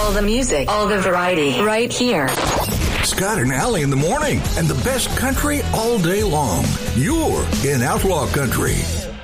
All the music, all the variety, right here. Scott and Allie in the morning, and the best country all day long. You're in Outlaw Country.